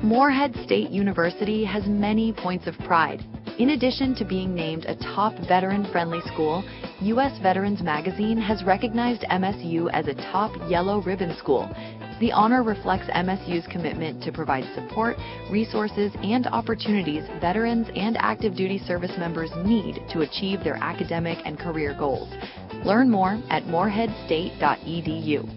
Morehead State University has many points of pride. In addition to being named a top veteran-friendly school, U.S. Veterans Magazine has recognized MSU as a top yellow ribbon school. The honor reflects MSU's commitment to provide support, resources, and opportunities veterans and active duty service members need to achieve their academic and career goals. Learn more at moreheadstate.edu.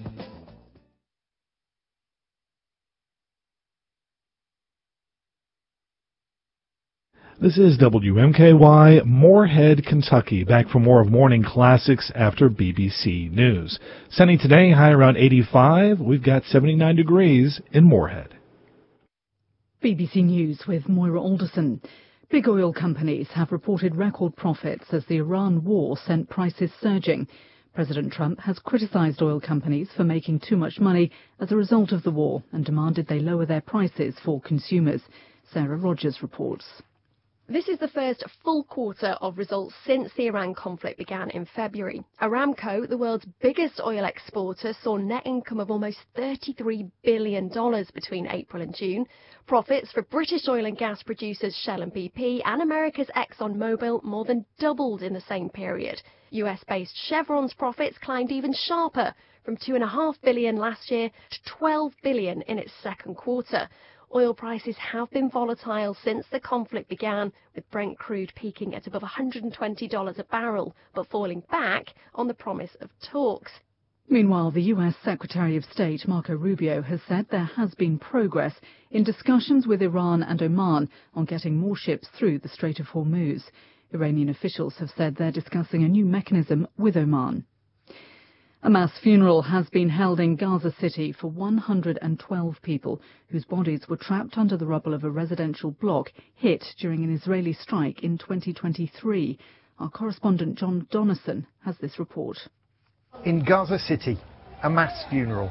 This is WMKY, Morehead, Kentucky. Back for more of Morning Classics after BBC News. Sunny today, high around 85. We've got 79 degrees in Morehead. BBC News with Moira Alderson. Big oil companies have reported record profits as the Iran war sent prices surging. President Trump has criticized oil companies for making too much money as a result of the war and demanded they lower their prices for consumers. Sarah Rogers reports. This is the first full quarter of results since the Iran conflict began in February. Aramco, the world's biggest oil exporter, saw net income of almost $33 billion between April and June. Profits for British oil and gas producers Shell and BP and America's ExxonMobil more than doubled in the same period. US-based Chevron's profits climbed even sharper, from $2.5 billion last year to $12 billion in its second quarter. Oil prices have been volatile since the conflict began, with Brent crude peaking at above $120 a barrel, but falling back on the promise of talks. Meanwhile, the U.S. Secretary of State Marco Rubio has said there has been progress in discussions with Iran and Oman on getting more ships through the Strait of Hormuz. Iranian officials have said they're discussing a new mechanism with Oman. A mass funeral has been held in Gaza City for 112 people whose bodies were trapped under the rubble of a residential block hit during an Israeli strike in 2023. Our correspondent John Donison has this report. In Gaza City, a mass funeral.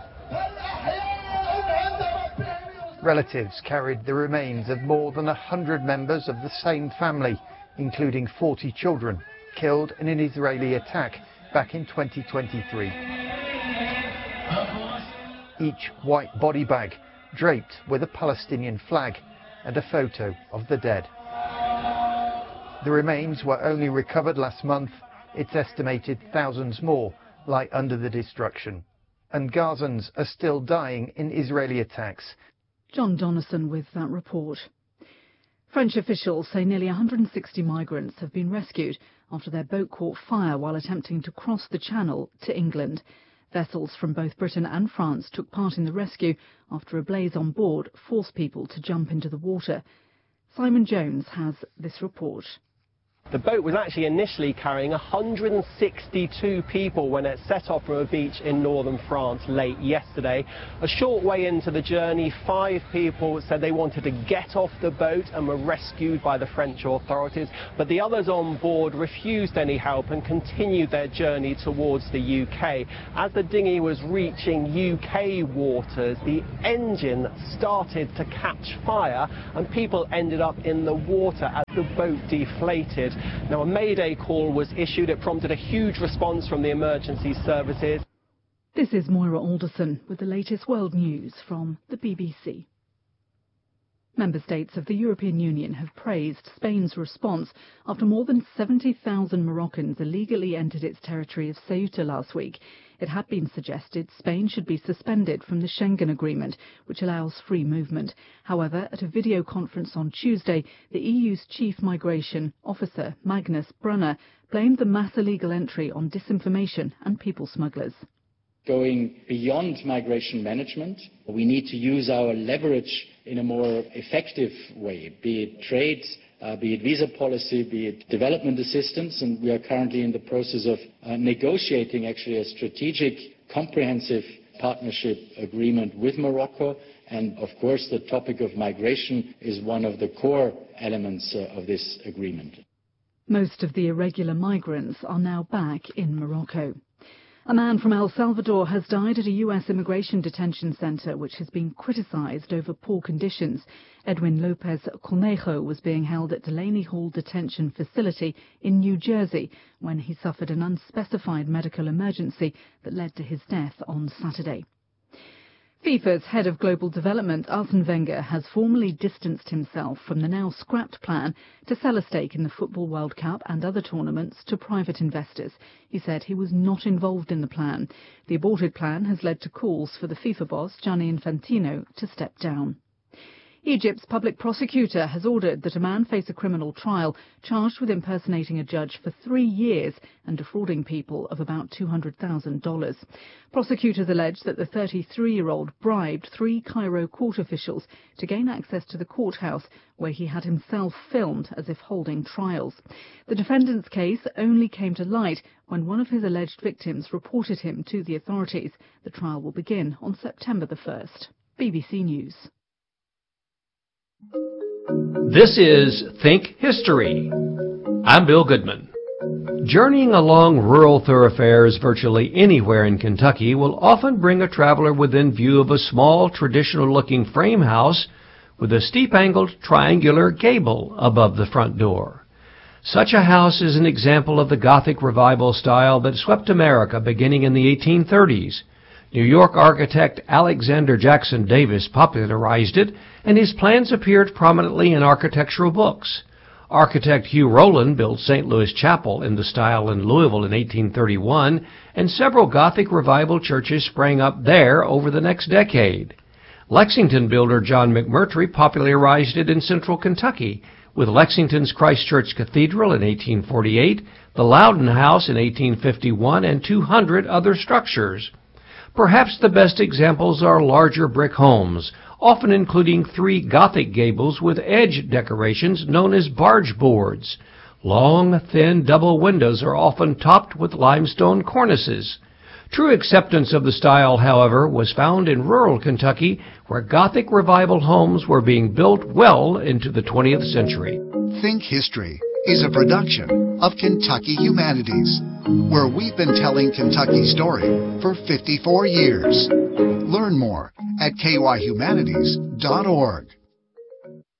Relatives carried the remains of more than 100 members of the same family, including 40 children, killed in an Israeli attack back in 2023. Each white body bag draped with a Palestinian flag and a photo of the dead. The remains were only recovered last month. It's estimated thousands more lie under the destruction. And Gazans are still dying in Israeli attacks. John Donison with that report. French officials say nearly 160 migrants have been rescued after their boat caught fire while attempting to cross the Channel to England. Vessels from both Britain and France took part in the rescue after a blaze on board forced people to jump into the water. Simon Jones has this report. The boat was actually initially carrying 162 people when it set off from a beach in northern France late yesterday. A short way into the journey, 5 people said they wanted to get off the boat and were rescued by the French authorities, but the others on board refused any help and continued their journey towards the UK. As the dinghy was reaching UK waters, the engine started to catch fire and people ended up in the water as the boat deflated. Now, a mayday call was issued. It prompted a huge response from the emergency services. This is Moira Alderson with the latest world news from the BBC. Member states of the European Union have praised Spain's response after more than 70,000 Moroccans illegally entered its territory of Ceuta last week. It had been suggested Spain should be suspended from the Schengen Agreement, which allows free movement. However, at a video conference on Tuesday, the EU's chief migration officer, Magnus Brunner, blamed the mass illegal entry on disinformation and people smugglers. Going beyond migration management, we need to use our leverage in a more effective way, be it trade, be it visa policy, be it development assistance, and we are currently in the process of negotiating actually a strategic, comprehensive partnership agreement with Morocco. And of course, the topic of migration is one of the core elements of this agreement. Most of the irregular migrants are now back in Morocco. A man from El Salvador has died at a U.S. immigration detention center, which has been criticized over poor conditions. Edwin Lopez Cornejo was being held at Delaney Hall Detention Facility in New Jersey when he suffered an unspecified medical emergency that led to his death on Saturday. FIFA's head of global development, Arsene Wenger, has formally distanced himself from the now scrapped plan to sell a stake in the Football World Cup and other tournaments to private investors. He said he was not involved in the plan. The aborted plan has led to calls for the FIFA boss, Gianni Infantino, to step down. Egypt's public prosecutor has ordered that a man face a criminal trial charged with impersonating a judge for 3 years and defrauding people of about $200,000. Prosecutors allege that the 33-year-old bribed 3 Cairo court officials to gain access to the courthouse where he had himself filmed as if holding trials. The defendant's case only came to light when one of his alleged victims reported him to the authorities. The trial will begin on September the 1st. BBC News. This is Think History. I'm Bill Goodman. Journeying along rural thoroughfares virtually anywhere in Kentucky will often bring a traveler within view of a small, traditional-looking frame house with a steep-angled triangular gable above the front door. Such a house is an example of the Gothic Revival style that swept America beginning in the 1830s. New York architect Alexander Jackson Davis popularized it, and his plans appeared prominently in architectural books. Architect Hugh Rowland built St. Louis Chapel in the style in Louisville in 1831, and several Gothic Revival churches sprang up there over the next decade. Lexington builder John McMurtry popularized it in central Kentucky, with Lexington's Christ Church Cathedral in 1848, the Loudon House in 1851, and 200 other structures. Perhaps the best examples are larger brick homes, often including 3 Gothic gables with edge decorations known as barge boards. Long, thin double windows are often topped with limestone cornices. True acceptance of the style, however, was found in rural Kentucky, where Gothic Revival homes were being built well into the 20th century. Think History is a production of Kentucky Humanities, where we've been telling Kentucky's story for 54 years. Learn more at kyhumanities.org.